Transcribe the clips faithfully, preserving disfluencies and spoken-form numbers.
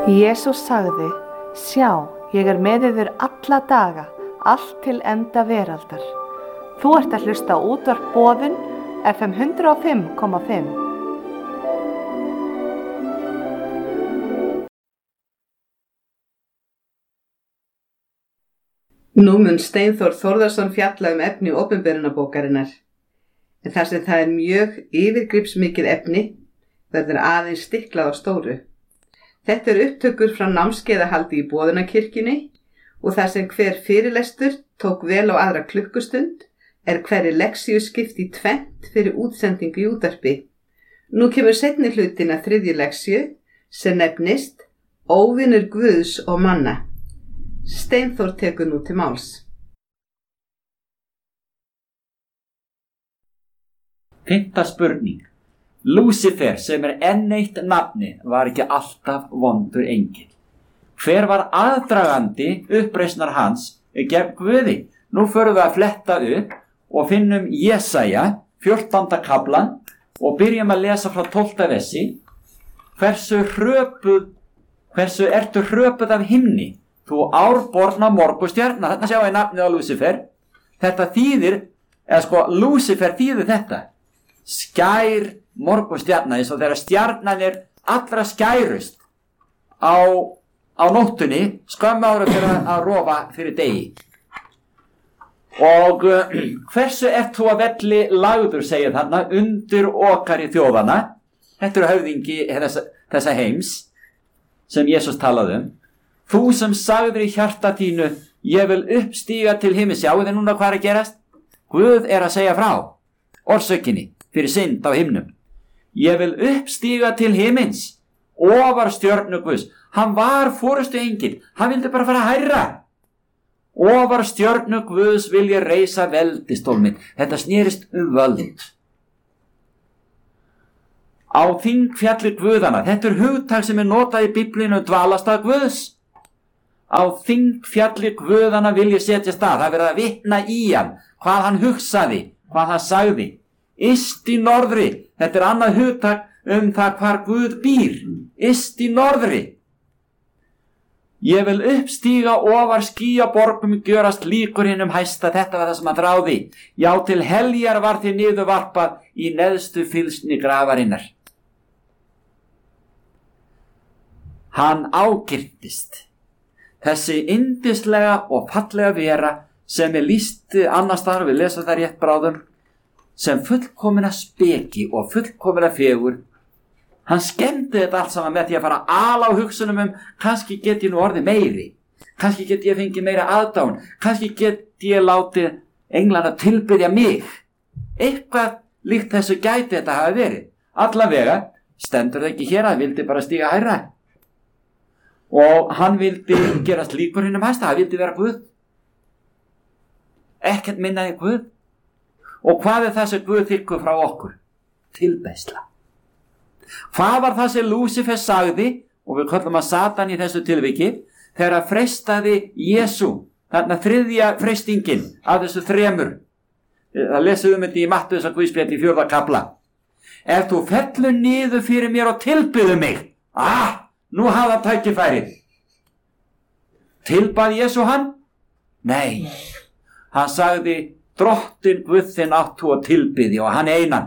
Jesús sagði, sjá, ég er með yður alla daga, allt til enda veraldar. Þú ert að hlusta á útvarp Boðun, F M hundrað og fimm komma fimm. Nú mun Steinþór Þórðarson fjalla um efni opinberunarbókarinnar. En þar sem það er mjög yfirgripsmikið efni, verður aðeins stiklað á stóru. Þetta er upptökur frá námskeiðahaldi í Boðunarkirkjunni og þar sem hver fyrirlestur tók vel á aðra klukkustund, er hverri leksíu skipt í tvennt fyrir útsendingu í útvarpi. Nú kemur seinni hlutin að þriðju leksíu sem nefnist Óvinur Guðs og manna. Steinþór tekur nú til máls. Fimmta spurning. Lúsifer, sem er enn eitt nafni, var ekki alltaf vondur engill. Hver var aðdragandi uppreisnar hans gegn Guði? Nú förum við að fletta upp og finnum Jesaja, fjórtánda kaflan, og byrjum að lesa frá tólfta versi. Hversu hröpuð, hversu ertu hröpuð af himni, þú árborna morgunstjarna. Þarna sjáum við nafnið á Lúsifer. Þetta þýðir, eða sko, Lúsifer þýðir þetta. Skær morgunstjarna, eins og þegar stjarnan er allra skærust á, á nóttunni, skömmu ára fyrir að rofa fyrir degi. Og uh, hversu ert þú að velli lagður, segir þarna, undir okari þjóðana. Þetta eru höfðingi þessa, þessa heims sem Jesús talaði um. Þú sem sagðir í hjarta þínu, ég vil uppstíga til himins. Sjáu þið núna hvað er að gerast? Guð er að segja frá orsökinni fyrir synd á himnum. Ég vil uppstíga til himins, ofar stjörnu Guðs. Hann var forustu engill, hann vildi bara fara hærra. Ofar stjörnu Guðs vil ég reisa veldistól minn. Þetta snerist um völd. Á þingfjalli Guðanna, þetta er hugtak sem er notað í Biblíunni um dvalastað Guðs. Á þingfjalli Guðanna vil ég setja stað. Það verið að vitna í hann, hvað hann hugsaði, hvað hann sagði. Yst í norðri, þetta er annað hugtak um það hvar Guð býr. Yst í norðri. Ég vil uppstíga ofar skýjaborgum, gjörast líkur hinum hæsta. Þetta var það sem hann þráði. Já, til heljar var þér niður varpað í neðstu fylsni grafarinnar. Hann ágirtist. Þessi yndislega og fallega vera sem er lýst annars staðar, við lesum það rétt bráðum, sem fullkomina speki og fullkomina fegur. Hann skemmti þetta allt saman með því að fara ala á hugsunum um, kannski get ég nú orðið meiri, kannski get ég fengið meira aðdáun, kannski get ég látið englana tilbiðja mig. Eitthvað líkt þessu gæti þetta hafi verið. Allavega stendur það ekki hér að hann vildi bara stíga hærra. Og hann vildi gerast líkur hinum hæsta, hann vildi vera Guð. Ekkert minna en Guð. Og hvað er það sem Guð þykkur frá okkur? Tilbeiðsla. Hvað var það sem Lúsifer sagði, og við köllum að Satan í þessu tilviki, þegar að freystaði Jesú, þarna þriðja freystingin af þessu þremur. Það lesum við þetta í Mattheusar guðspjalli í fjórða kafla. Ef þú fellur niður fyrir mér og tilbyðu mig, ah, nú hafa tækifærið. Tilbað Jesú hann? Nei. Hann sagði, Drottin Guð þinn áttu að tilbiðja og hann einan.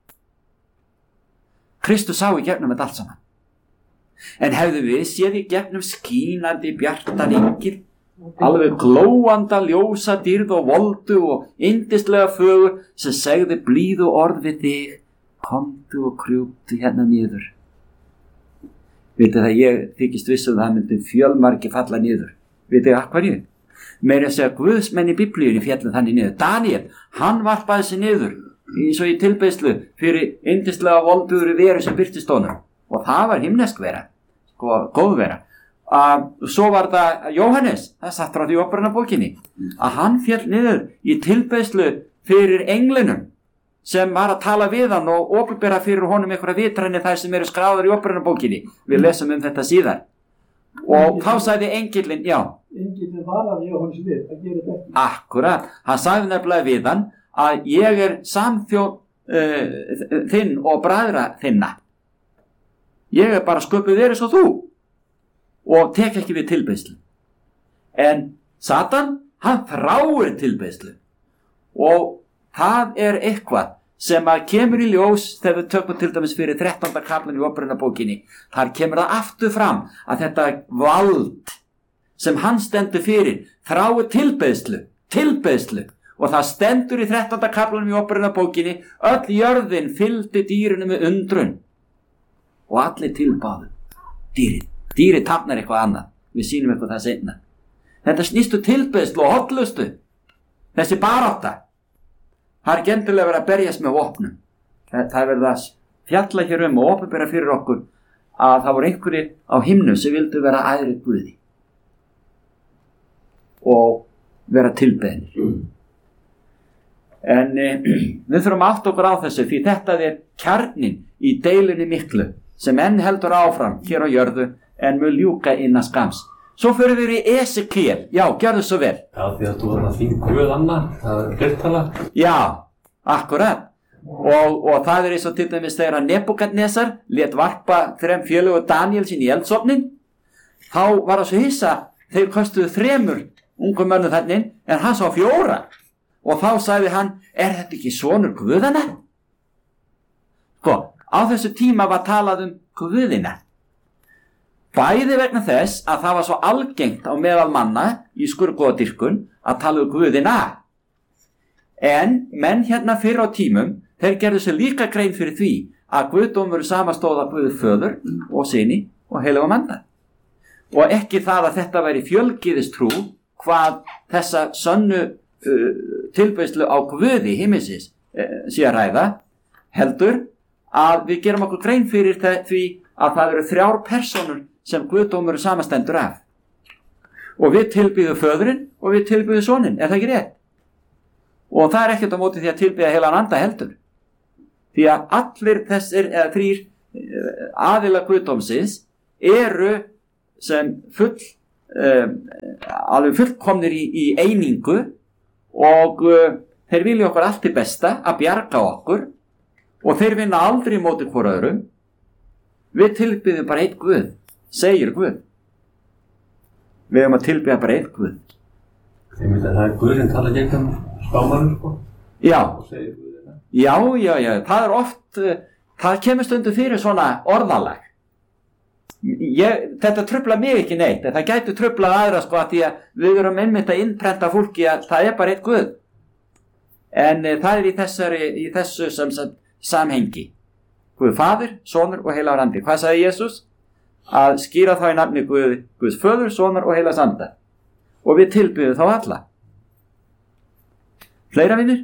Kristus sá í gegnum þetta allt saman. En hefðu við séð í gegnum skínandi bjartan engil, alveg glóanda ljósa dýrð og voldu og yndislega fögur sem segði blíðu orð við þig, komdu og krjúptu hérna niður. Vitið það, ég þykist viss um það myndi fjölmargi falla niður. Vitið það hverju? Meira að segja Guðsmenn í Biblíunni fjallu þannig niður. Daniel, hann varpaði sig niður eins og í tilbeiðslu fyrir yndislega voldugur veru sem birtist honum. Og það var himnesk vera, sko, góð vera. Uh, svo var það Jóhannes, það satt frá því Upprunabókinni, að hann fjall niður í tilbeiðslu fyrir englinum sem var að tala við hann og opinbera fyrir honum einhverja vitræni þær sem eru skráðar í Upprunabókinni. Við lesum um þetta síðar. Og þá sagði engillinn, já. Engillinn varaði Jóhannes við að gera þetta ekki. Akkurat, hann sagði nefnilega við hann að ég er samþjón uh, þinn og bræðra þinna. Ég er bara sköpuð verið svo þú. og tek ekki við tilbeiðslu. En Satan, hann þráir tilbeiðslu og það er eitthvað sem að kemur í ljós þegar við tökum til dæmis fyrir þrettánda kaflann í Opinberunarbókinni. Þar kemur það aftur fram að þetta vald sem hann stendur fyrir þráir tilbeiðslu, tilbeiðslu og það stendur í þrettánda kaflanum í Opinberunarbókinni: öll jörðin fylgdi dýrinu með undrun og allir tilbáðu dýrin. Dýri táknar eitthvað annað, við sýnum eitthvað það seinna. Þetta snýstu tilbeiðslu og hollustu, þessi barátta. Það er ekki endilega verið að berjast með vopnum. Það er verið að fjalla hér um og opinbera fyrir okkur að það voru einhverjir á himnum sem vildu vera æðri Guði og vera tilbeðnir. En eh, við þurfum að átta okkur á þessu, því þetta er kjarnin í deilunni miklu sem enn heldur áfram hér á jörðu en mun ljúka innan skams. Svo fyrir við í Esekiel. Já, gjörðu svo vel. Já, því að þú var að þín Guð Anna, það er fleirtala. Já, akkurat. Og, og það er eins og til dæmis þegar að Nebúkadnesar lét varpa þrem fjölugu Daniel sín í eldsofnin. Þá var það svo hissa, þeir kostuðu þremur ungum mönnum þannig, en hann sá fjóra. Og þá sagði hann: er þetta ekki sonur Guðanna? Sko, á þessu tíma var talað um Guðina. Bæði vegna þess að það var svo algengt á meðal manna í skurðgoðadýrkun að tala um Guðina. En menn hérna fyrr á tímum, þeir gerðu sér líka grein fyrir því að guðdómur samastóð af Guði föður og syni og heilagum anda. Og ekki það að þetta væri fjölgyðistrú hvað þessa sönnu uh, tilbeiðslu á Guði himminsins uh, sé að ræða, heldur að við gerum okkur grein fyrir því að það eru þrjár persónur sem guðdómur samastendur af. Og við tilbyðum föðurinn og við tilbyðum soninn, er það ekki rétt? Og það er ekkert á móti því að tilbyða heilan anda heldur. Því að allir þessir eða þrýr aðila guðdómsins eru sem full um, alveg fullkomnir í, í einingu og uh, þeir vilja okkur allt til besta að bjarga okkur og þeir vinna aldrei móti hvor öðrum. Við tilbyðum bara einn Guð, segir Guð. Við höfum að tilbyða bara einn Guð. Ég myndi að það er Guð sem tala gegn spámanum, sko. Já. Og segir Guð þetta. Já, já, já. Það er oft, það kemur stundum fyrir svona orðalag. Ég, þetta truflar mig ekki neitt, en það gæti truflað aðra, sko, að því að við erum einmitt að innprenta fólki að það er bara einn Guð. En e, það er í, þessari, í þessu sem, sem, samhengi. Guð Faðir, Sonur og heilagur andi. Hvað sagði Jesús? Að skýra þá í nafni Guð, Guðs Föður, Sonur og heilags anda. Og við tilbyðum þá alla. Fleira vinir?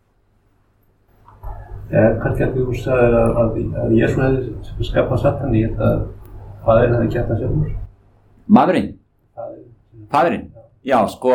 Já, kannski að þú sagðir að, að, að Jesús hefði skapað Satan í þetta, Faðirinn hefði gert það sjálfur. Maðurinn? Faðirinn? Já, sko,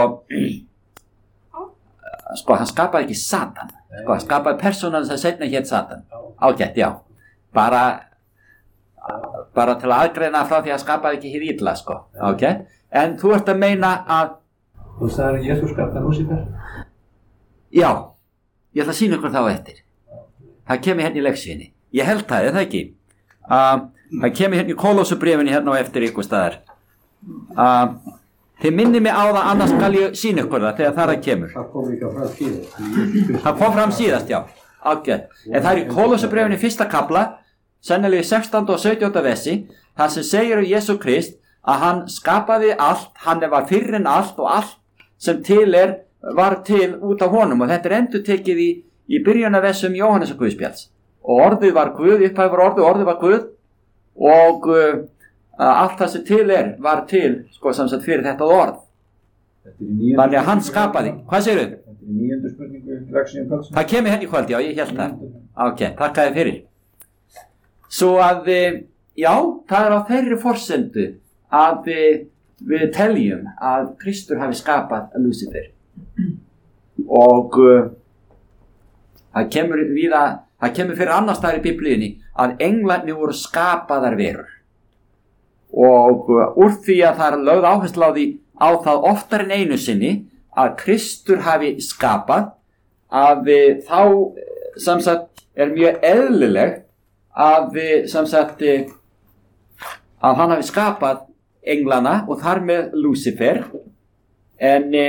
sko, hann skapaði ekki Satan. Sko, hann skapaði persónan sem seinna hét Satan. Ágætt, já. Bara, bara til að aðgreina frá því að skapaði ekki hér illa, sko. Ágætt. En þú ert að meina að... Þú sagðir að Jesús skapaði Lúsífer? Já, ég ætla að sýna ykkur þá eftir. Það kemur hérna í leksinni. Ég held það, er það ekki? Uh, það kemur hérna í Kólósubréfinni hérna á eftir ykkur staðar. Uh, þið minni mig á það, annars skal ég sýna ykkur það þegar það er að kemur. Það kom ekki fram síðast. Það kom fram síðast, já. Ágætt. En það er í Kólósubréfinni fyrsta kafla, sennilega í sextánda og sautjánda versi, það sem segir um Jesú Krist að hann skapaði allt, hann var fyrr en allt og allt sem til er, var til út af honum, og þetta er endurtekið í, í byrjunarversum Jóhannesar Guðspjalls. Og orðið var Guð, upphæð var orðið, orðið var Guð, og uh, allt það sem til er var til, sko, samsagt fyrir þetta orð. Þannig að hann skapaði. Hvað segir þau? Þetta er níundu spurningu Laxíum Karlsson. Það kemur hérna í kvöld, já, ég held það. Ok, takk að þið fyrir. Svo að, já, það er á þeirri forsendu að við, við teljum að Kristur hafi skapað Lúsífer. Og uh, það kemur víða, það kemur fyrir annars staðar í Biblíunni að englarnir voru skapaðar verur. Og uh, úr því að það er lögð áherslu á því á það oftar en einu sinni að Kristur hafi skapað, að við þá samsagt er mjög eðlilegt að við samsagt að hann hafi skapað englana og þar með Lúsifer. En e,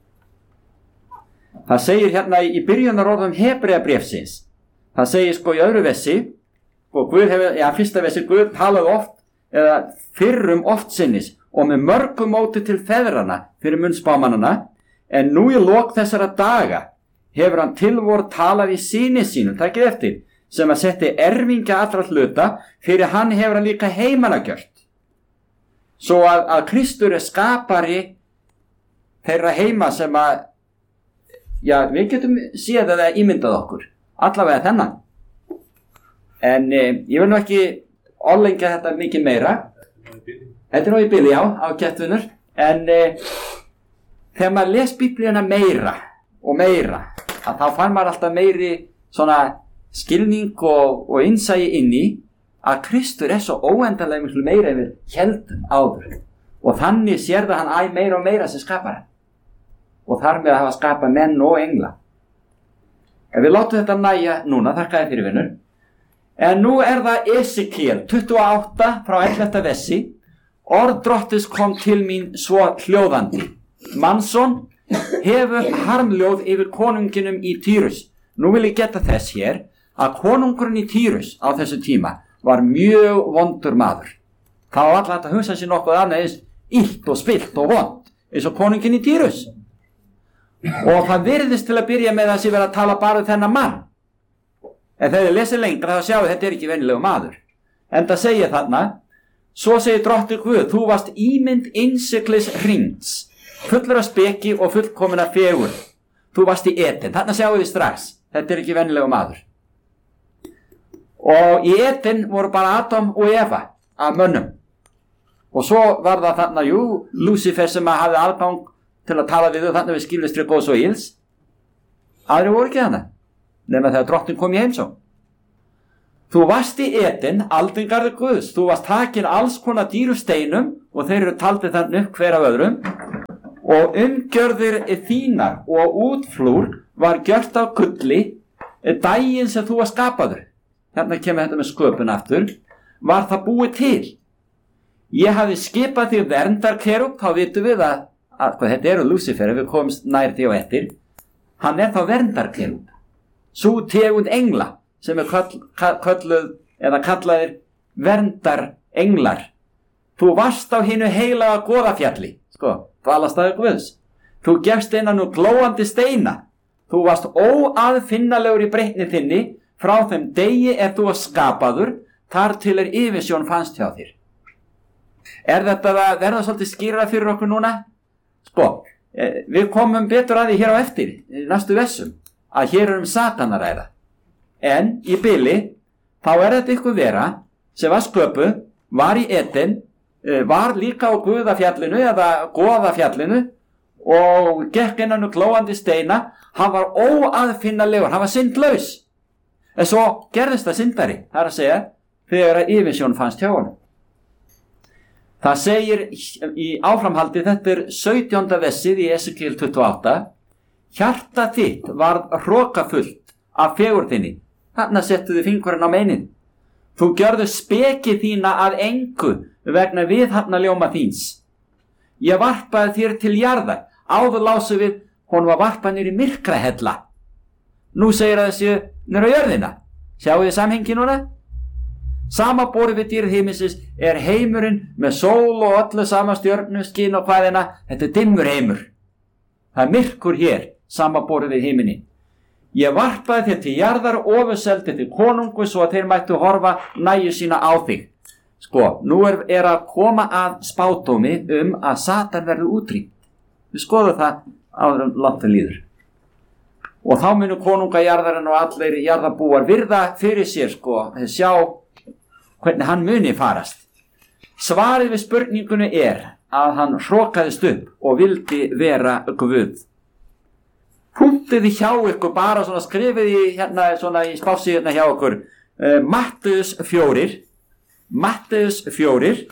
það segir hérna í byrjunarorðum Hebreabréfsins, það segir sko í öðru vessi, og Guð hefur, já, fyrsta vessi, Guð talað oft, eða fyrrum oft sinnis, og með mörgum móti til feðrana fyrir munn spámannana, en nú í lok þessara daga hefur hann tilvor talað í syni sínum, takkið eftir, sem að setti erfingja allra hluta, fyrir hann hefur hann líka heimana gjört. Svo að, að Kristur er skapari þeirra heima sem að, já, við getum séð eða ímyndað okkur, allavega þennan. En e, ég vil nú ekki orðlengja þetta mikið meira. Þetta er nú í bili, já, á gettvinur. En e, þegar maður les Biblíuna meira og meira, að þá fann maður alltaf meiri svona skilning og, og innsæi inn í að Kristur er svo óendanlega miklu meira yfir héldum áður. Og þannig sér það hann æ meira og meira sem skapar hann. Og þar með að hafa skapað menn og engla. En við látum þetta næja núna, þakka þér fyrir vinur. En nú er það Esekiel tuttugu og átta frá ellefta vessi. Orð Drottins kom til mín svo hljóðandi. Mannsson, hefur harmljóð yfir konunginum í Týrus. Nú vil ég geta þess hér að konungurinn í Týrus á þessu tíma var mjög vondur maður. Það var alltaf að hugsa sér nokkuð annað eins illt og spilt og vond eins og konunginn í Týrus. Og það virðist til að byrja með að sé vera að tala bara um þennan mann. En þegar þið lesið lengra þá sjáu þetta er ekki venjulegu maður. En það segir þarna, svo segir Drottinn Guð, þú varst ímynd innsiglis hrings, fullur af speki og fullkomin af fegur. Þú varst í Eden, þarna sjáu þið strax, þetta er ekki venjulegu maður. Og í Eden voru bara Adam og Eva af mönnum. Og svo var það þarna, jú, Lúsifer sem að hafði aðgang til að tala við þau þarna við skilvistri góðs og íls. Aðri voru ekki þarna, nema þegar Drottinn kom í heimsókn. Þú varst í Eden, aldingarður Guðs, þú varst takin alls konar dýru steinum og þeir eru taldið þannig upp hver af öðrum og umgjörðir þínar og útflúr var gjört af gulli daginn sem þú var skapaður. Þarna kemur þetta með sköpun aftur, var það búið til. Ég hafi skipað því verndarkerub, þá vitum við að, að hvað þetta eru Lúsifer, ef við komumst nær því á eftir, hann er þá verndarkerub. Sú tegund engla sem er kall, kölluð eða kallaðir verndar englar. Þú varst á hinu heilaga goðafjalli, sko, dvalarstaður Guðs. Þú gefst innan úr glóandi steina. Þú varst óaðfinnalegur í breytni þinni frá þeim degi er þú var skapaður, þar til er yfirsjón fannst hjá þér. Er þetta að verða svolítið skýrara fyrir okkur núna? Sko, við komum betur að því hér á eftir, næstu vessum, að hér er um Satan að ræða. En í bili, þá er þetta ykkur vera sem var sköpuð, var í Eden, var líka á Guðafjallinu eða Goðafjallinu og gekk innan úr glóandi steina. Hann var óaðfinnalegur, hann var syndlaus. En svo gerðist það syndari, það er að segja, þegar að yfirsjón fannst hjá honum. Það segir í áframhaldi, þetta er sautjánda vessið í Esekiel tuttugu og átta, hjarta þitt varð hrokafullt af fegur þinni. Þarna settu þið fingurinn á meinið. Þú gjörðu speki þína að engu vegna viðhafna ljóma þíns. Ég varpaði þér til jarðar, áður lásu við, hún var varpað niður í myrkrahella. Nú segir að þessi niður á jörðina. Sjáu þið samhengi núna? Sama borið við dýrð himinsins er heimurinn með sól og öllu sama stjörnu, skinn og hvaðina. Þetta er dimmur heimur. Það er myrkur hér, sama borið við himinni. Ég varpaði þér til jarðar og ofurseldi til konungu svo að þeir mættu horfa næju sína á þig. Sko, nú er, er að koma að spádómi um að Satan verður útrýmt. Við skoðum það áður en langt það líður. Og þá munu konunga jarðarinn og allir jarðarbúar virða fyrir sér, sko, sjá hvernig hann muni farast. Svarið við spurningunni er að hann hrokaðist upp og vildi vera Guð. Punktið hjá ykkur, bara svona skrifið í hérna svona í spásíðuna hjá ykkur, uh, Matteus fjórir, Matteus fjórir,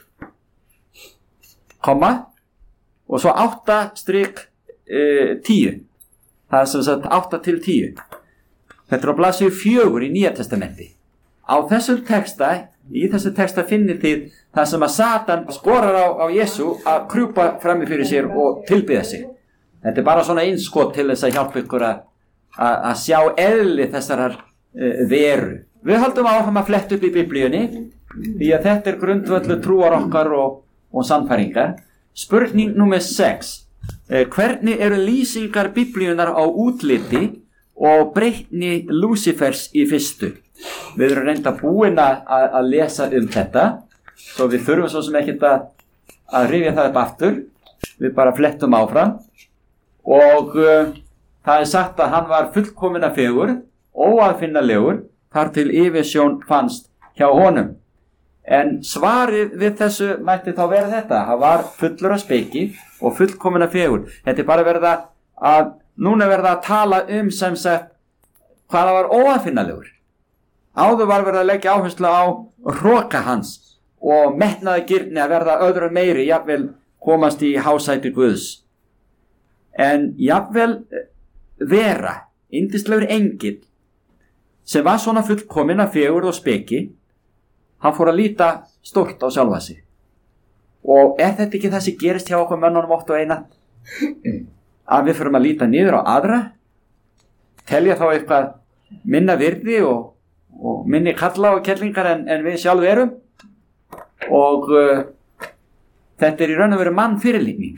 komma, og svo átta strik uh, tíu. Það er sem sagt átta til tíu. Þetta er á blaðsíðu fjögur í Nýja testamenti. Á þessum texta í þessu texta finnið þið það sem að Satan skorar á, á Jesú að krjúpa frammi fyrir sér og tilbiðja sig. Þetta er bara svona innskot til þess að hjálpa ykkur að, að, að sjá eðli þessarar uh, veru. Við höldum áfram að fletta upp í Biblíunni því að þetta er grundvöldu trúar okkar og, og sannfæringar. Spurning númer sex. Uh, hvernig eru lýsingar Biblíunar á útliti og breytni Lúsifers í fyrstu? Við erum reynda búin að, að lesa um þetta, svo við þurfum svo sem ekkert að, að rifja það upp aftur. Við bara flettum áfram og uh, það er sagt að hann var fullkominn af fegurð, óaðfinnanlegur, þar til yfirsjón fannst hjá honum. En svarið við þessu mætti þá vera þetta: hann var fullur af speki og fullkominn af fegurð. Þetta er bara verða að, núna verða að tala um sem sagt hvað hann var óaðfinnanlegur. Áður var verið að leggja áherslu á hroka hans og metnaðargirni að verða öðru meiri, jafnvel komast í hásæti Guðs. En jafnvel vera, yndislegur engill, sem var svona fullkominn af fegurð og speki, hann fór að líta stórt á sjálfa sig. Og er þetta ekki það sem gerist hjá okkur mönnunum oft og eina? Að við förum að líta niður á aðra, telja þá eitthvað minna virði og og minni kalla og kellingar en, en við sjálf erum og uh, þetta er í raun og veru mann fyrirlíkning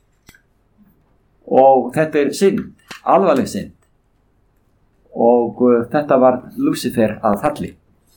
og þetta er synd, alvarleg synd og uh, þetta var Lúsifer að falli.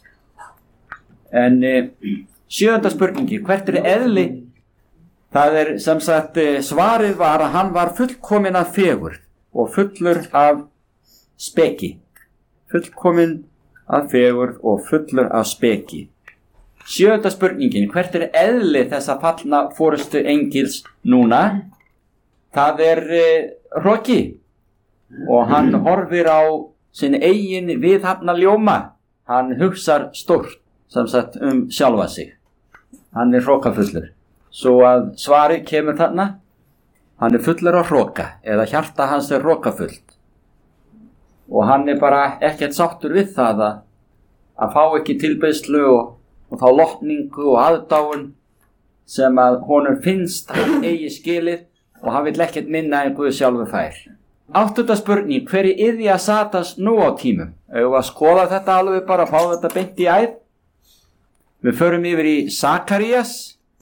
En uh, sjöunda spurningi, hvert er eðli? Það er sem sagt uh, svarið var að hann var fullkominn af fegurð og fullur af speki, fullkominn af fegurð og fullur af speki. Sjöunda spurningin, hvert er eðli þessa fallna forystu engils núna? Það er eh, hroki og hann horfir á sinn eigin viðhafna ljóma. Hann hugsar stórt sem sagt um sjálfa sig. Hann er hrokafullur. Svo að svarið kemur þarna, hann er fullur af hroka eða hjarta hans er hrokafullt. Og hann er bara ekkert sáttur við það að, að fá ekki tilbeiðslu og, og þá lotningu og aðdáun sem að honum finnst hann eigi skilið og hann vill ekkert minna en Guð sjálfur fær. Áttunda spurning, hver er iðja Satans nú á tímum? Eigum við að skoða þetta alveg bara að fá þetta beint í æð? Við förum yfir í Sakarías.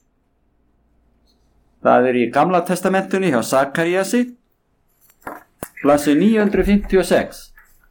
Það er í Gamla testamentunni hjá Sakaríasi, blaðsíðu níu hundruð fimmtíu og sex.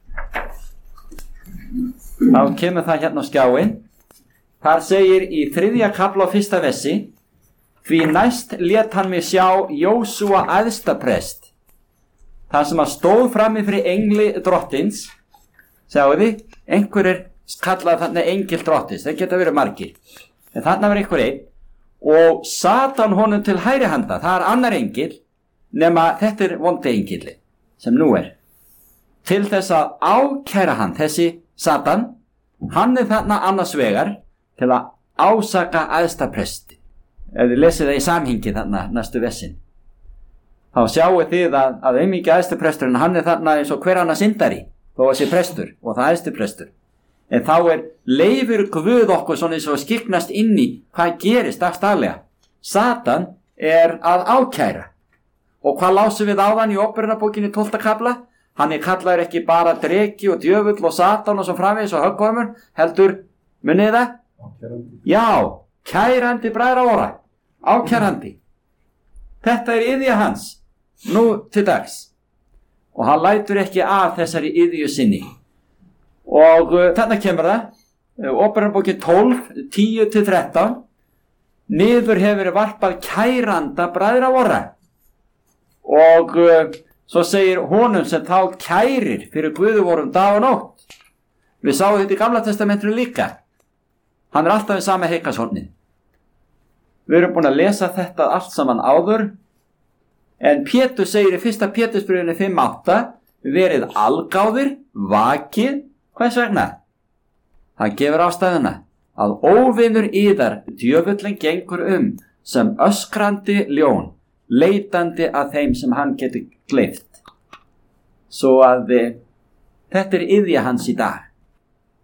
Þá kemur það hérna á skjáin. Þar segir í þriðja kafla á fyrsta versi: því næst lét hann mig sjá Jósúa æðstaprest, þar sem hann stóð frammi fyrir engli drottins. Sjáu þið, einhverjir kallaði þarna engil drottins, það geta verið margir, en þarna var einhver einn, og Satan honum til hægri handa. Það er annar engil, nema þetta er vondi engilli sem nú er, til þess að ákæra hann. Þessi Satan, hann er þarna annars vegar til að ásaka æðstapresti. Ef þið lesið það í samhengi þarna næstu versin, þá sjáu þið að, að einmikið æðstapresturinn, hann er þarna eins og hver annar syndari, þó að sé prestur og það æðstaprestur. En þá er leifur Guð okkur svona eins og skiknast inn í hvað gerist dagstaglega. Satan er að ákæra. Og hvað lásum við áðan í Óperunarbókinni tólfta kafla? Hann er kallaður ekki bara dreki og djöfull og Satan og svo framvegis og höggormur, heldur, munið það? Já, kærandi bræðra óra, ákærandi. Þetta er iðja hans, nú til dags. Og hann lætur ekki af þessari iðju sinni. Og uh, þarna kemur það, uh, Óperunarbókin tólf, tíu til þrettán, niður hefur varpað kæranda bræðra óra. Og uh, svo segir honum sem þá kærir fyrir Guði vorum dag og nótt. Við sáum þetta í Gamla testamentinu líka. Hann er alltaf við sama heikashornið. Við erum búin að lesa þetta allt saman áður. En Pétur segir í fyrsta Pétursbréfinu fimm átta, verið algáðir, vakið. Hvers vegna? Hann gefur ástæðuna að óvinur yðar djöfullin gengur um sem öskrandi ljón, leitandi að þeim sem hann getur gleypt. Svo að e, þetta er iðja hans í dag.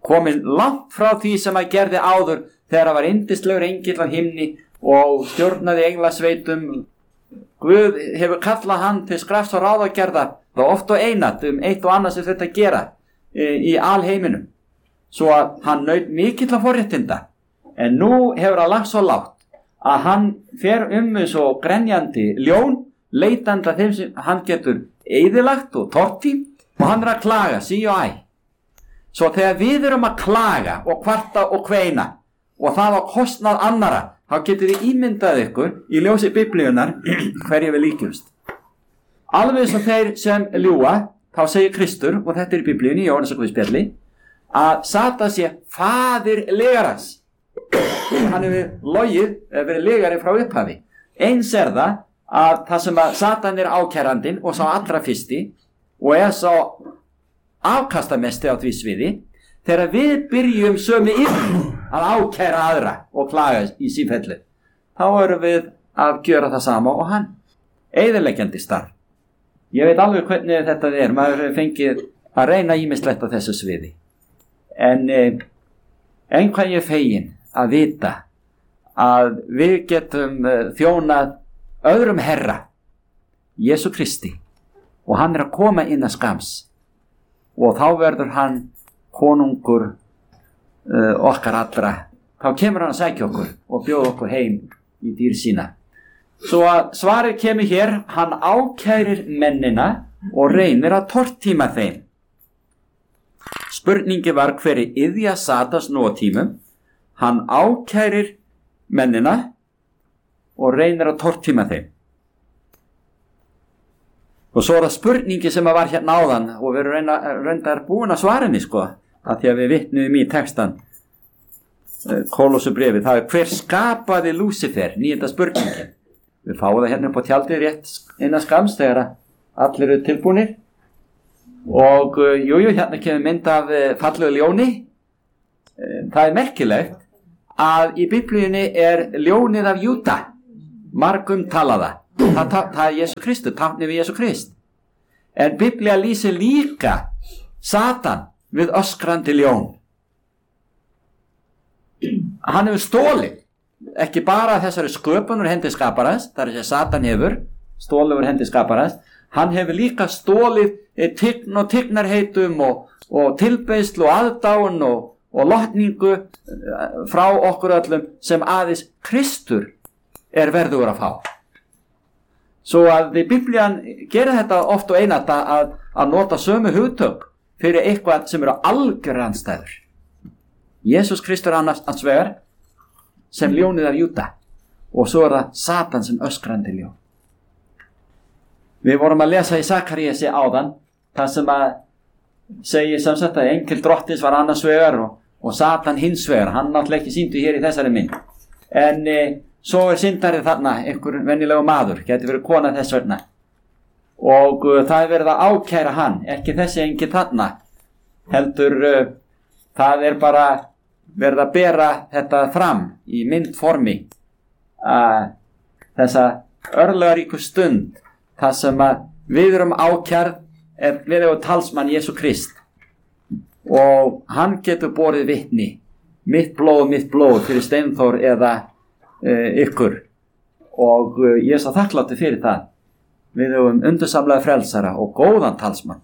komin langt frá því sem hann gerði áður þegar hann var yndislegur engill á himni og stjórnaði englasveitum. Guð hefur kallað hann til skrafs og ráðagerða þá oft og einat um eitt og annað sem þetta gera í alheiminum, svo að hann naut mikilla forréttinda. En nú hefur hann lagt svo lágt að hann fer um eins og grenjandi ljón, leitandi að þeim sem hann getur eyðilagt og tortímt, og hann er að klaga sí og æ. Svo þegar við erum að klaga og kvarta og kveina og það á kostnað annara, þá getur þið ímyndað ykkur í ljósi Biblíunar hverju við líkjumst. Alveg svo þeir sem ljúga, þá segir Kristur, og þetta er í Biblíunni í Jóhannesarguðspjalli, að Satan sé faðir legarans. Hann hefur logið, verið legari frá upphafi. Eins er það að það sem að Satan er ákærandinn og sá allra fyrsti og er sá afkastamesti á því sviði, þegar við byrjum sömu yfir að ákæra aðra og klaga í sífellu, þá erum við að gjöra það sama og hann. Eyðileggjandi starf. Ég veit alveg hvernig þetta er, maður fengið að reyna ýmislegt á þessu sviði. En eh, einhvað ég fegin að vita að við getum eh, þjónað öðrum herra, Jesú Kristi, og hann er að koma inn að skams, og þá verður hann konungur uh, okkar allra. Þá kemur hann að sækja okkur og bjóða okkur heim í dýr sína. Svo að svarið kemur hér, hann ákærir mennina og reynir að tortíma þeim. Spurningi var hverju iðja Satans nú á tímum. Hann ákærir mennina og reynir að tortíma þeim. Og svo er það spurningi sem var hérna áðan og við erum reyndar búin að svara henni, sko, að því að við vitnum í textan Kólossubréfið. Það er hver skapaði Lúsifer, níunda spurningin. Við fáum það hérna upp á tjaldið rétt innan skams þegar allir eru tilbúnir. Og jújú, jú, hérna kemur mynd af fallegu ljóni. Það er merkilegt að í Biblíunni er ljónið af Júda, margum talaða. Það, það, það er Jesú Kristur, táknið við Jesú Krist. En Biblía lýsir líka Satan við öskrandi ljón. Hann hefur stólið, ekki bara þessari sköpun úr hendi skaparans, það er þess að Satan hefur stólið úr hendi skaparans, hann hefur líka stólið tign og tignarheitum og, og tilbeiðslu og aðdáun og, og lotningu frá okkur öllum sem aðeins Kristur er verður að fá. Svo að Biblían gerir þetta oft og einat að, að nota sömu hugtök fyrir eitthvað sem eru algjör andstæður. Jesús Kristur annars vegar sem ljónið af Júda og svo er það Satan sem öskrandi ljón. Við vorum að lesa í Sakaríasi áðan það sem að segir sem sagt að engil drottins var annars vegar og, og Satan hins vegar. Hann náttúrulega ekki sýndu hér í þessari mynd. En e, svo er syndari þarna, einhver venjulegu maður, geti verið kona þess vegna. Og uh, það er verið að ákæra hann, ekki þessi enginn þarna. Heldur, uh, það er bara verið að bera þetta fram í myndformi. Uh, þessa örlagaríku stund, það sem að við erum ákærð, er við erum talsmann Jesú Krist. Og hann getur borið vitni, mitt blóð, mitt blóð, fyrir Steinþór eða ykkur og ég er svo þakkláttur fyrir það. Við höfum undursamlega frelsara og góðan talsmann.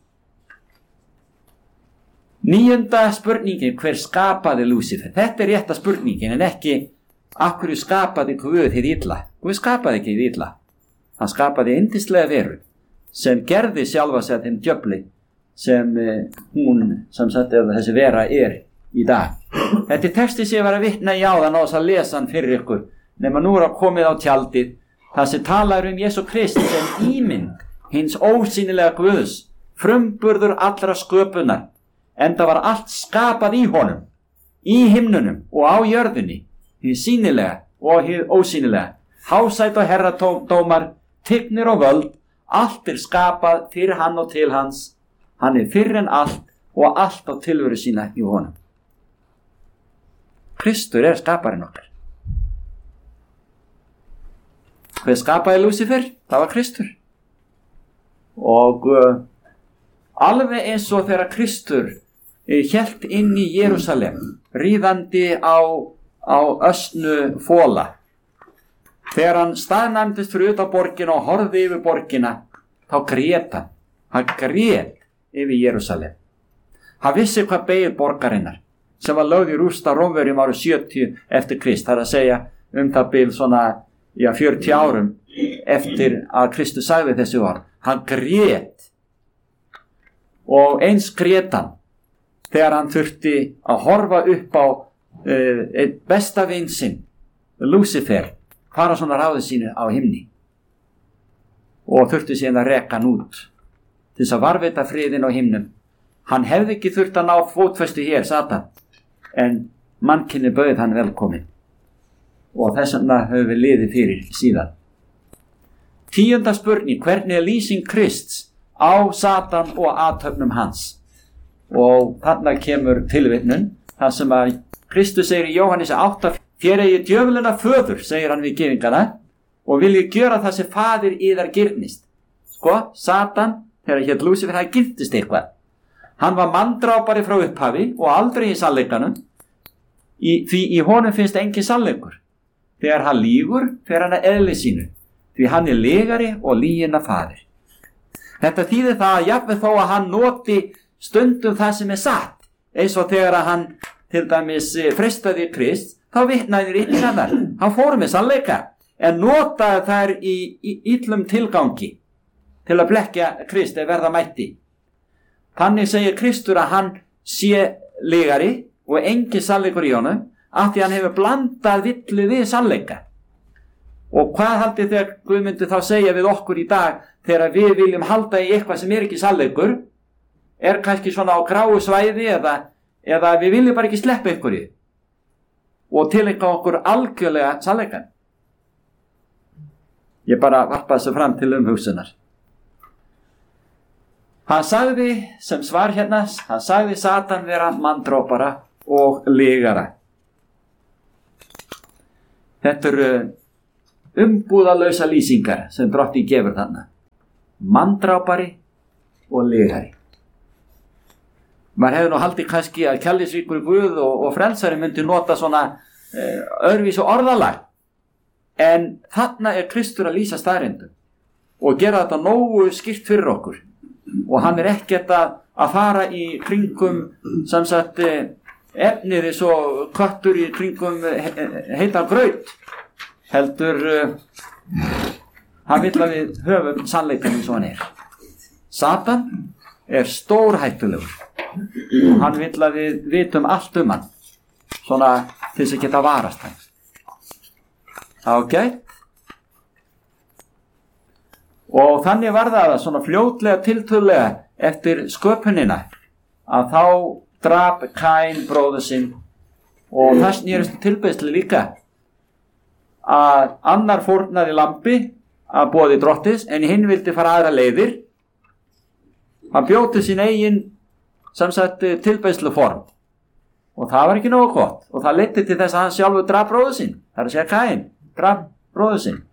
Níunda spurningin, hver skapaði Lúsifer? Þetta er rétta spurningin en ekki af hverju skapaði Guð hið illa. Guð skapaði ekki hið illa. Hann skapaði yndislega veru sem gerði sjálfa sig að þeim djöfli sem hún, sem sagt, eða þessi vera er í dag. Þetta er texti sem ég var að vitna í áðan á þess að lesa hann fyrir ykkur. Nema nú er að komið á tjaldið það sem talar um Jesú Krist sem ímynd hins ósýnilega Guðs, frumburður allra sköpunar, enda var allt skapað í honum, í himnunum og á jörðunni, hið sýnilega og hið ósýnilega, hásæt og herradómar, tignir og völd, allt er skapað fyrir hann og til hans, hann er fyrir en allt og allt á tilveru sína í honum. Kristur er skaparinn okkar. Hver skapaði Lúsifer? Það var Kristur. Og uh, alveg eins og þegar Kristur hélt inn í Jerúsalem, ríðandi á, á ösnu fóla. Þegar hann staðnæmdist fyrir utan borgina og horfði yfir borgina, þá grét hann. Hann grét yfir Jerúsalem. Hann vissi hvað beið borgarinnar, sem var lögð í rúst af Rómverjum árið sjötíu eftir Krist. Það er að segja um það bil svona já, fjörutíu árum eftir að Kristus sagði þessi orð. Hann grét. Og eins grét hann þegar hann þurfti að horfa upp á uh, einn besta vin sinn, Lúsifer, fara svona ráði sínu á himni og þurfti síðan að reka hann út til þess að varveita friðin á himnum. Hann hefði ekki þurft að ná fótfestu hér, Satan, en mannkynni bauð hann velkomin og þess vegna höfum við liðið fyrir síðan. Tíunda spurning, hvernig er lýsing Krists á Satan og athöfnum hans? Og þarna kemur tilvitnun, það sem að Kristus segir í Jóhannes átta, þér eigi djöfulina föður, segir hann við gyðingana, og vilji gjöra það sem faðir yðar girnist. Sko, Satan, þegar hér Lúsifer, það girntist eitthvað. Hann var manndrápari frá upphafi og aldrei í sannleikanum, í, því í honum finnst engin sannleikur. Þegar hann lýgur, fer hann að eðli sínu, því hann er legari og lygina faðir. Þetta þýðir það að jafnvel þó að hann noti stundum það sem er satt, eins og þegar að hann til dæmis freistaði Krist, þá vitnaði ykkur hennar. Hann fór með sannleika, en notaði þær í, í illum tilgangi til að blekkja Krist eða verða mætti. Þannig segir Kristur að hann sé legari og engin sannleikur í honum, af því hann hefur blandað villu við sannleika. Og hvað haldið þegar Guð myndi þá segja við okkur í dag, þegar við viljum halda í eitthvað sem er ekki sannleikur, er kannski svona á gráu svæði eða, eða við viljum bara ekki sleppa einhverju og tileinka okkur algjörlega sannleikan. Ég bara varpa þessu fram til umhugsunar. Hann sagði sem svar hérna, hann sagði Satan vera manndrópara og lygara. Þetta eru umbúðalausa lýsingar sem drottinn gefur þarna. Manndrápari og lygari. Maður hefði nú haldið kannski að kærleiksríkur Guð og, og frelsari myndi nota svona eh, öðruvísu orðalag. En þarna er Kristur að lýsa staðreyndum og gera þetta nógu skýrt fyrir okkur. Og hann er ekkert að, að fara í kringum sem sagt eh, efnið eins og köttur í kringum he, heitan graut. Heldur uh, hann vill að við höfum sannleikann eins og hann er. Satan er stórhættulegur og hann vill að við vitum allt um hann, svona til þess að geta varast hann. Ok? Og þannig var það svona fljótlega tiltölulega eftir sköpunina að þá drap Kain bróður sinn og það snerist tilbeiðslu líka að annar fórnaði lambi að boði drottins en hinn vildi fara aðra leiðir. Hann bjóti sín eigin sem sagt tilbeiðslu form og það var ekki nógu gott og það leiddi til þess að hann sjálfur drap bróður sinn. Það er að segja Kain drap bróður sinn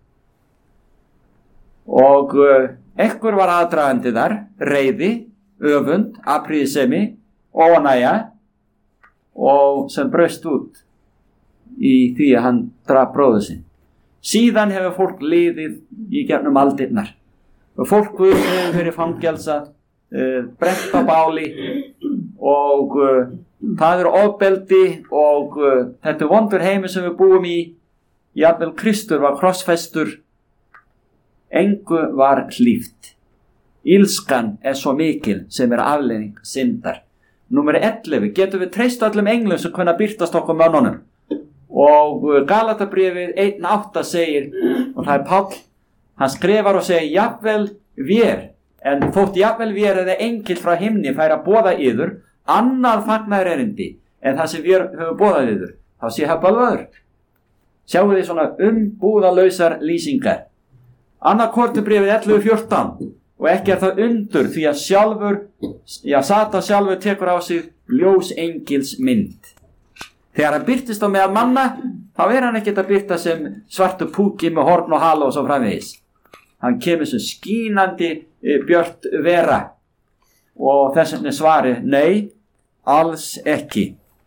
og uh, einhver var aðdragandi þar, reiði, öfund, apríðisemi, óánægja og sem braust út í því að hann drap bróður sinn. Síðan hefur fólk liðið í gegnum aldirnar og fólk hefur verið fangelsað, uh, brennt á báli og uh, það eru ofbeldi og uh, þetta er vondur heimur sem við búum í. Jafnvel Kristur var krossfestur, engu var hlíft. Ílskan er svo mikil sem er afleiðing syndar. Númer ellefu, getum við treyst öllum englum sem kunna birtast okkur mönnunum. Og Galatabréfið einn átta segir, og það er Páll, hann skrifar og segir, jafnvel vér, en þótt jafnvel vér eða engil frá himni fær að boða yður, annað fagnaður erindi, en það sem vér höfum boðað yður, þá sé það bölvaður. Sjáu þið svona umbúðalausar lýsingar. Annað Korintubréfið ellefu fjórtán, og ekki er það undur því að sjálfur, já, Satan sjálfur tekur á sig ljós engils mynd. Þegar hann birtist á meðal manna, þá er hann ekkert að birta sem svartu púki með horn og hala og svo framvegis. Hann kemur sem skínandi björt vera og þess vegna svari, nei, alls ekki.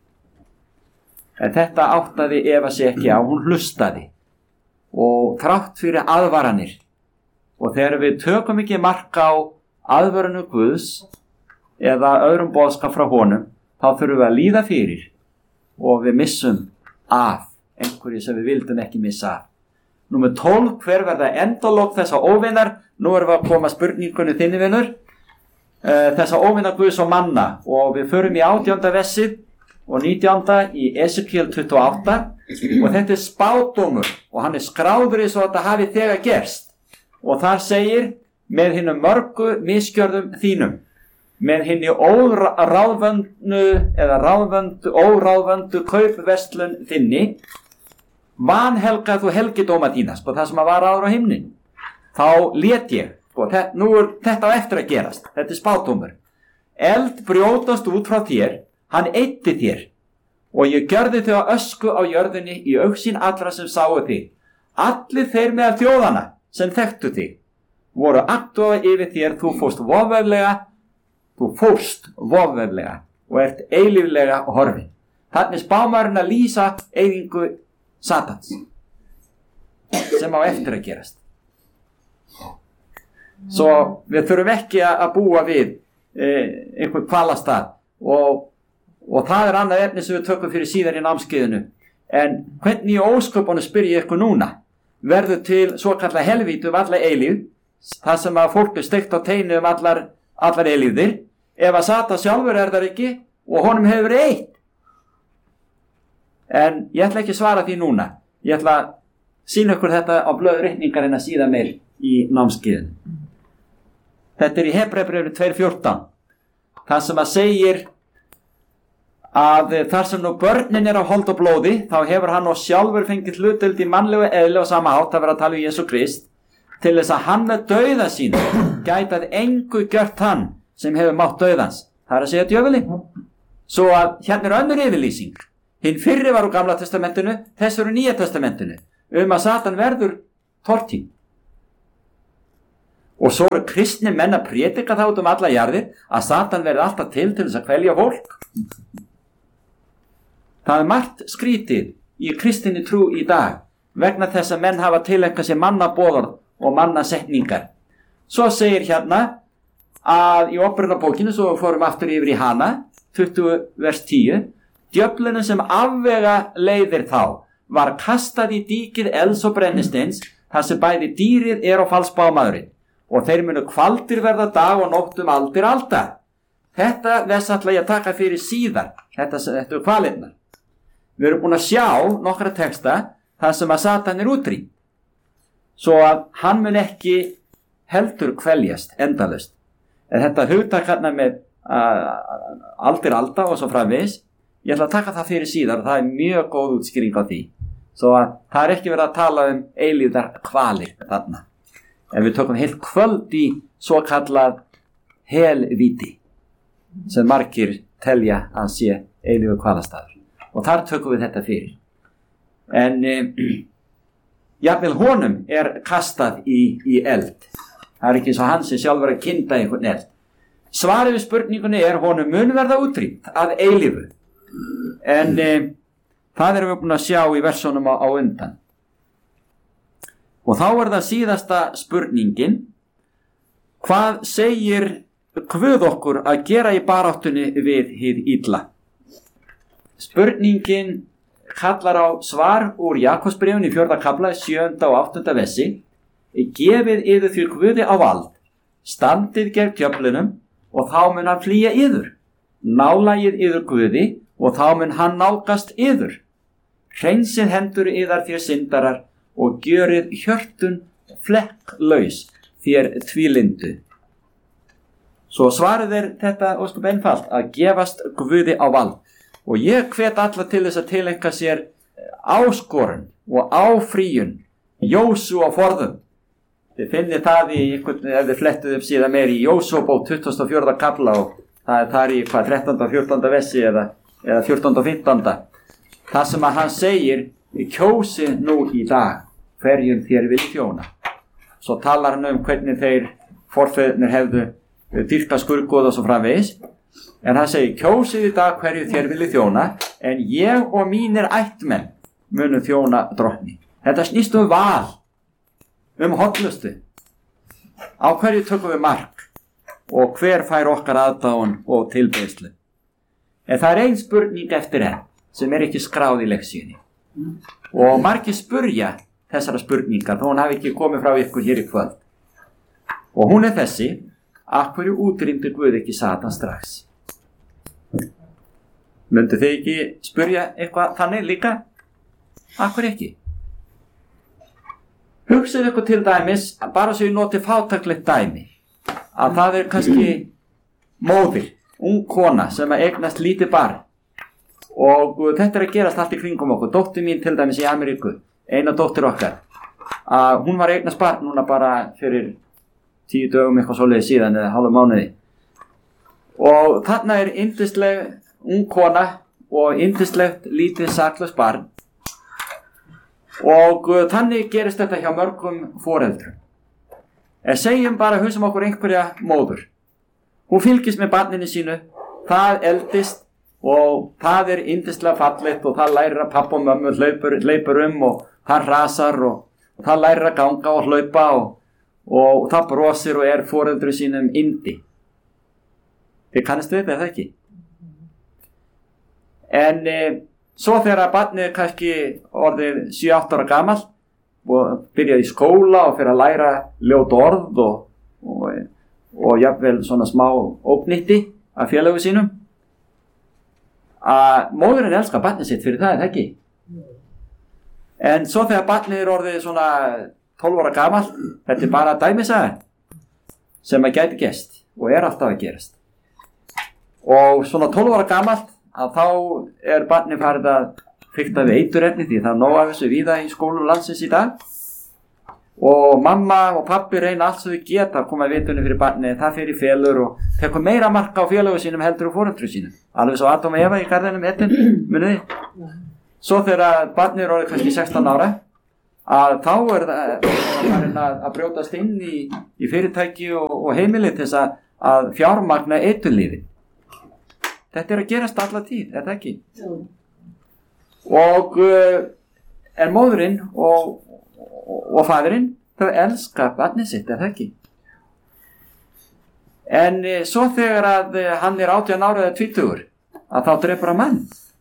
En þetta áttaði Eva sig ekki á, hún hlustaði og þrátt fyrir aðvaranir. Og þegar við tökum ekki mark á aðvörunu Guðs eða öðrum boðskap frá honum, þá þurfum við að líða fyrir og við missum af einhverju sem við vildum ekki missa af. Númer tólf, hver verða endalok þessa óvinar? Nú erum við að koma spurningunni þinni vinur, uh, þessa óvinar Guðs og manna, og við förum í átjánda versið og nítjánda í Esekiel tuttugu og átta, og þetta er spádómur og hann er skráður eins og þetta hafi þegar gerst, og þar segir: með hinnum mörgu misgjörðum þínum, með hinni óráðvöndu eða ráðvöndu, óráðvöndu kaupverslun þinni, vanhelgað þú helgidóma þína, sko, það sem að var áður á himnin, þá lét ég, sko, þetta, nú er þetta á eftir að gerast, þetta er spádómur, eld brjótast út frá þér, hann eyddi þér, og ég gjörði þau að ösku á jörðinni í augsýn allra sem sáu þig. Allir þeir meðal þjóðana sem þekktu þig voru agndofa yfir þér, þú fórst vofveflega, þú fórst vofveflega og ert eilíflega horfin. Þannig spámaðurinn að lýsa eyðingu Satans sem á eftir að gerast. Svo við þurfum ekki að búa við eh, einhvern kvalastað, og, og það er annað efni sem við tökum fyrir síðan í námskeiðinu. En hvernig í ósköpunum spyr ég ykkur núna? Verður til svo kallar helvíti um alla eilíf, það sem að fólk er steikt á teinu um allar, allar eilífðir, ef að Satan sjálfur er þar ekki og honum hefur verið eitt. En ég ætla ekki að svara því núna. Ég ætla að sýna ykkur þetta á blöðu reikningarinn að síða meir í námskeiðinu. Þetta er í Hebreabréfinu tvö fjórtán. Það sem að segir að þar sem nú börnin er á hold og blóði, þá hefur hann og sjálfur fengið hlutdeild í mannlegu eðli og sama hátt, að vera að tala um Jesú Krist, til þess að hann með dauða sínu gætað engu gjört hann sem hefur mátt dauðans. Það er að segja djöfuli. Svo að hérna er önnur yfirlýsing. Hinn fyrri var úr Gamla testamentinu, þess eru Nýja testamentinu, um að Satan verður tortíð. Og svo eru kristni menn að prédika það út um alla jarðir að Satan verði alltaf til til þess að kvelja fólk. Það er margt skrítið í kristinni trú í dag vegna þess að menn hafa tileinkað sér mannaboðorð og mannasetningar. Svo segir hérna að í Opinberunarbókinni, svo fórum aftur yfir í hana, tuttugu vers tíu, djöflunum sem afvega leiðir þá var kastað í díkið elds og brennisteins, þar sem bæði dýrið er og falsspámaðurinn, og þeir munu kvaldir verða dag og nótt um aldir alda. Þetta þess ætla ég að taka fyrir síðar, þetta, þetta er kvalirnar. Við erum búin að sjá nokkra texta þar sem að Satan er útrýmt, svo að hann mun ekki heldur kveljast endalaust. En þetta hugtak hérna með uh, aldir alda og svo framvegis, ég ætla að taka það fyrir síðar og það er mjög góð útskýring á því. Svo að það er ekki verið að tala um eilífðar kvalir þarna. En við tökum heilt kvöld í svo kallað helvíti, sem margir telja að sé eilífur kvalastaður. Og þar tökum við þetta fyrir. En um, jafnvel honum er kastað í, í eld. Það er ekki eins og hann sem sjálfur að kynda einhvern eld. Svarið við spurningunni er honum mun verða útrýmt að eilífu. En um, það erum við búin að sjá í versunum á, á undan. Og þá er það síðasta spurningin: hvað segir Guð okkur að gera í baráttunni við hið illa? Spurningin kallar á svar úr Jakobsbréfinu í fjórða kafla, sjöunda og áttunda versi: gefið yður því Guði á vald, standið gegn djöflunum og þá mun hann flýja yður. Nálagið yður Guði og þá mun hann nálgast yður. Hreinsið hendur yðar þér syndarar og gjörið hjörtun flekklaus þér tvílindu. Svo svarið er þetta ósköp einfalt, að gefast Guði á vald. Og ég hvet alla til þess að tileinka sér áskorun og áfríun Jósúa forðum. Þið finnið það í einhvern, ef þið flettuð upp síðan meir í Jósúabók tuttugasta og fjórða kafla, og það er þar í hvað þrettánda og fjórtánda versi eða, eða fjórtánda og fimmtánda. Það sem að hann segir: kjósi nú í dag hverjum þér vil þjóna. Svo talar hann um hvernig þeir forfeðurnir hefðu dýrkað skurðgoð og svo framvegis. En það segir, kjósið í dag hverju þér viljið þjóna, en ég og mínir ættmenn munum þjóna drottni. Þetta snýst um val, um hollustu. Á hverju tökum við mark og hver fær okkar aðdáun og tilbeiðslu. En það er ein spurning eftir enn sem er ekki skráð í leksíunni. Og margir spurja þessara spurningar þó hún hafi ekki komið frá ykkur hér í kvöld. Og hún er þessi, af hverju útrýmdi Guð ekki Satan strax? Myndu þið ekki spurja eitthvað þannig líka? Af hverju ekki? Hugsið ykkur til dæmis, bara svo ég noti fátæklegt dæmi, að það er kannski móðir, ung kona sem að eignast lítið barn. Og þetta er að gerast allt í kringum okkur. Dóttir mín til dæmis í Ameríku, eina dóttir okkar, að hún var eignast barn núna bara fyrir tíu dögum eitthvað svoleiði síðan eða hálfu mánuði. Og þarna er yndisleg ung kona og yndislegt lítið saklaust barn. Og uh, þannig gerist þetta hjá mörgum foreldrum. En segjum bara, hugsaum okkur einhverja móður. Hún fylgist með barninu sínu, það eldist og það er yndislega fallegt og það lærir að pappa og mömmu hlaupur, hlaupur um og það rasar og, og það lærir að ganga og hlaupa og, og það brosir og er foreldru sínum yndi. Þið kannast við þetta, er það ekki? En e, svo þegar barnið er kannski orðið sjö átta ára gamalt og byrjaði í skóla og fyrir að læra ljót orð og, og, og jafnvel svona smá ópnitti af félögu sínum, að móðurinn elskar barnið sitt fyrir það, er það ekki? En svo þegar barnið er orðið svona tólf ára gamalt, þetta er bara dæmisaga sem að gæti gerst og er alltaf að gerast. Og svona tólf ára gamalt, að þá er barnið farið að fikta við eiturefni því það er nóg af þessu víða í skólum landsins í dag. Og mamma og pappi reyna allt sem þau geta að koma vitunni fyrir barnið, það fyrir felur og tekur meira marka á félögu sínum heldur og foreldru sínum. Alveg svo Adam og Eva í garðinum etin, munið þið. Svo þegar barnið er orðið kannski sextán ára, að þá er það farin að, að brjótast inn í, í fyrirtæki og, og heimili til þess að, að fjármagna eiturlífið. Þetta er að gerast alla tíð, er það ekki? Og uh, en móðurinn og, og, og fadurinn, þau elska barnið sitt, er það ekki? En uh, svo þegar að uh, hann er átján ára eða tvítugur, að þá drepur hann mann.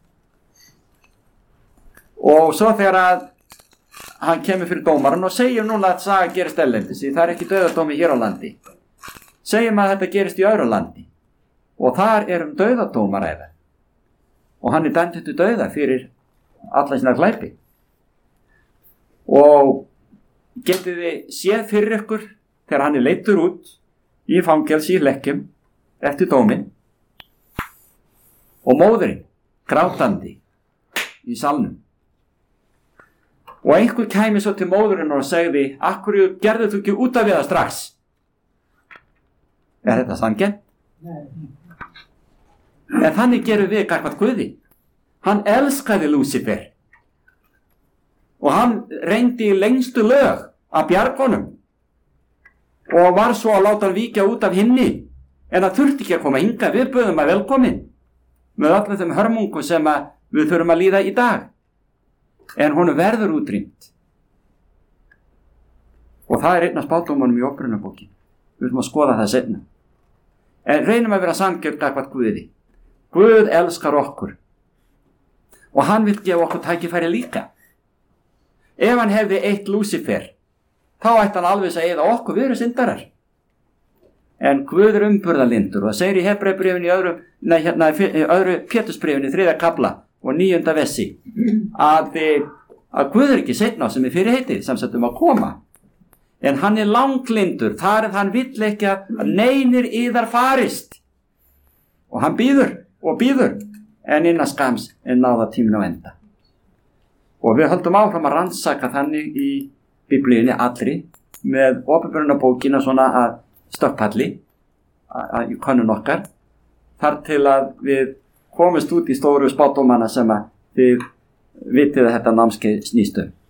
Og svo þegar að hann kemur fyrir dómaran og segjum núna að saga gerist erlendis, það er ekki dauðadómi hér á landi. Segjum að þetta gerist í öðru landi. Og þar er um dauðadóm að ræða. Og hann er dæmdur til dauða fyrir alla sína glæpi. Og getið þið séð fyrir ykkur þegar hann er leiddur út í fangelsi í Lekkjum eftir dóminn. Og móðurinn grátandi í salnum. Og einhver kæmi svo til móðurinn og segði, akkur gerðu þú ekki út af við það strax? Er þetta sanngjarnt? Nei. En þannig gerum við gagnvart Guði. Hann elskaði Lúsifer og hann reyndi í lengstu lög að bjarga honum og var svo að láta hann víkja út af hinni, en það þurfti ekki að koma hingað. Við böðum að velkomin með öllum þeim hörmungu sem að við þurfum að líða í dag, en honum verður útrýmt. Og það er einn af spádómunum í Upprunabókinni. Við þurfum að skoða það seinna. En reynum að vera sanngjörn gagnvart Guði. Guð elskar okkur og hann vil gefa okkur tækifæri líka. Ef hann hefði eitt Lúsifer, þá ætti hann alveg að eyða okkur, við erum syndarar. En Guð er umburðarlyndur og það segir í Hebreubréfinu í öðru, nei, hérna, öðru Pétursbréfinu í þriðja kafla og níunda vessi að, að Guð er ekki seinna á sem er fyrir heitið, sem sagt um að koma. En hann er langlyndur, þar er hann vill ekki að neinir yðar farist. Og hann býður og býður, en innan skams er náða tíminn á enda. Og við höldum áfram að rannsaka þannig í Biblíunni allri með Upprunabókina svona að stökkpalli í könnun okkar, þar til að við komumst út í stóru spádómana sem að þið vitið að þetta námskeið snýst um.